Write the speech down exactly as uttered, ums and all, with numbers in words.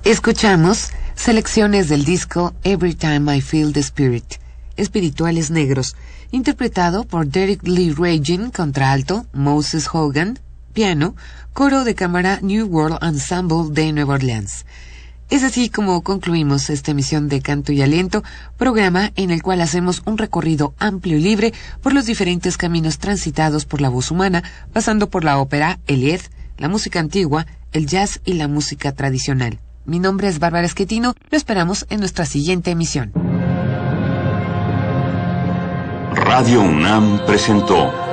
Escuchamos selecciones del disco Every Time I Feel the Spirit, Espirituales Negros, interpretado por Derek Lee Regin, contralto, Moses Hogan, piano, coro de cámara New World Ensemble de Nueva Orleans. Es así como concluimos esta emisión de Canto y Aliento, programa en el cual hacemos un recorrido amplio y libre por los diferentes caminos transitados por la voz humana, pasando por la ópera, el Lied, la música antigua, el jazz y la música tradicional. Mi nombre es Bárbara Esquetino, lo esperamos en nuestra siguiente emisión. Radio UNAM presentó